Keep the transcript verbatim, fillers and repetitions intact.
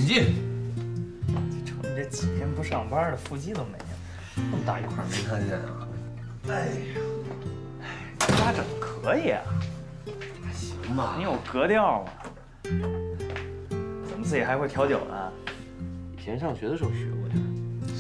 请进。 瞅你这几天不上班的，腹肌都没了， 那么大一块没看见啊？哎呀，这咋整可以啊？ 还行吧。 你有格调吗？怎么自己还会调酒呢？ 以前上学的时候学过点。